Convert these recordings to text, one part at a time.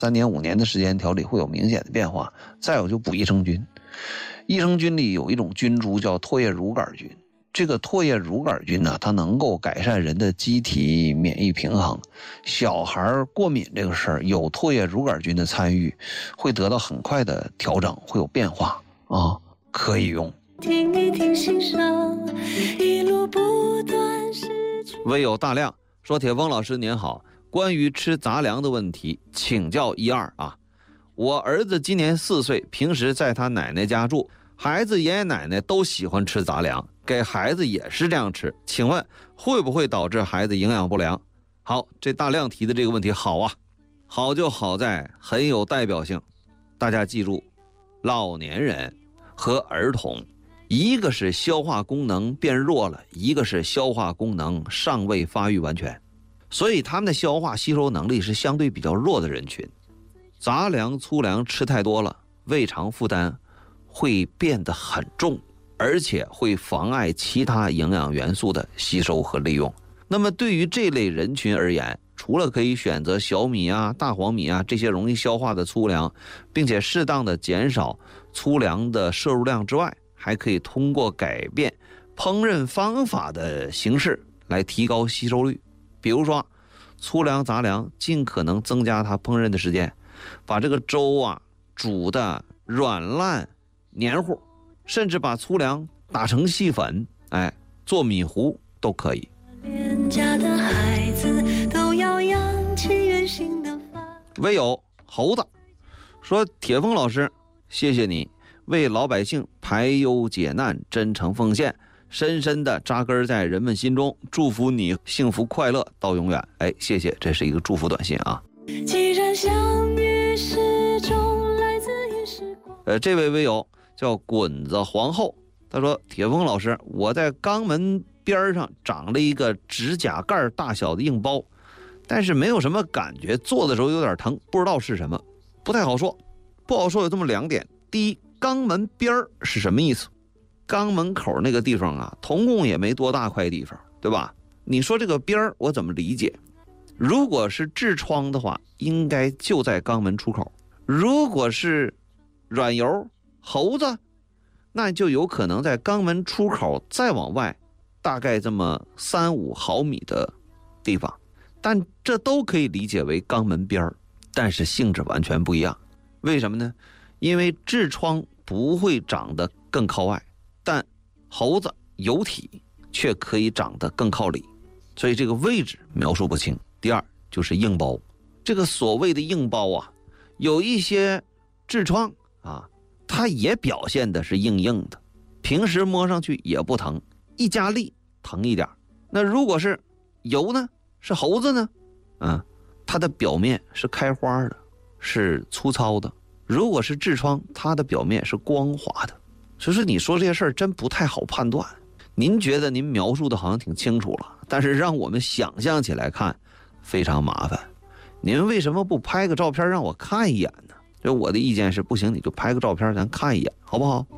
3年5年的时间调理会有明显的变化。再有就补益生菌，益生菌里有一种菌株叫唾液乳杆菌，这个唾液乳杆菌呢，它能够改善人的机体免疫平衡。小孩过敏这个事儿，有唾液乳杆菌的参与，会得到很快的调整，会有变化啊，可以用。 听一听心声，一路不断失去。 唯有大量说，铁峰老师您好，关于吃杂粮的问题请教一二啊。我儿子今年4岁，平时在他奶奶家住，孩子爷爷奶奶都喜欢吃杂粮，给孩子也是这样吃，请问会不会导致孩子营养不良？好，这大量提的这个问题好啊，好就好在很有代表性。大家记住，老年人和儿童，一个是消化功能变弱了，一个是消化功能尚未发育完全，所以他们的消化吸收能力是相对比较弱的人群。杂粮粗粮吃太多了，胃肠负担会变得很重，而且会妨碍其他营养元素的吸收和利用。那么对于这类人群而言，除了可以选择小米啊、大黄米啊这些容易消化的粗粮，并且适当的减少粗粮的摄入量之外，还可以通过改变烹饪方法的形式来提高吸收率。比如说粗粮杂粮尽可能增加它烹饪的时间，把这个粥啊煮的软烂黏糊，甚至把粗粮打成细粉，做米糊都可以。 廉价的孩子都要养起圆形的发。 唯有猴子说，铁峰老师，谢谢你为老百姓排忧解难，真诚奉献，深深的扎根在人们心中，祝福你幸福快乐到永远。谢谢，这是一个祝福短信啊。 既然相遇始终来自于时光。 这位微友叫滚子皇后，他说，铁峰老师，我在肛门边上长了一个指甲盖大小的硬包，但是没有什么感觉，做的时候有点疼，不知道是什么，不太好说。不好说有这么2点。第一，肛门边是什么意思？肛门口那个地方啊，总共也没多大块地方，对吧？你说这个边我怎么理解？如果是痔疮的话，应该就在肛门出口；如果是软疣猴子，那就有可能在肛门出口再往外大概这么3-5毫米的地方，但这都可以理解为肛门边，但是性质完全不一样。为什么呢？因为痔疮不会长得更靠外，但猴子疣体却可以长得更靠里，所以这个位置描述不清。第二就是硬包，这个所谓的硬包啊，有一些痔疮啊，它也表现的是硬硬的，平时摸上去也不疼，一加力疼一点。那如果是疣呢，是猴子呢，它的表面是开花的，是粗糙的；如果是痔疮，它的表面是光滑的。所以说你说这些事儿真不太好判断。您觉得您描述的好像挺清楚了，但是让我们想象起来看非常麻烦。您为什么不拍个照片让我看一眼呢？就我的意见是，不行你就拍个照片咱看一眼好不好？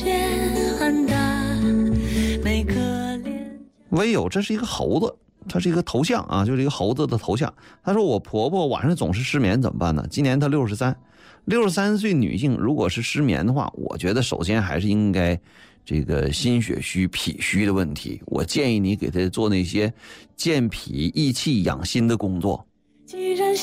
唯有这是一个猴子，它是一个头像啊，就是一个猴子的头像。他说我婆婆晚上总是失眠怎么办呢？今年她63岁女性，如果是失眠的话，我觉得首先还是应该这个心血虚脾虚的问题，我建议你给她做那些健脾益气养心的工作。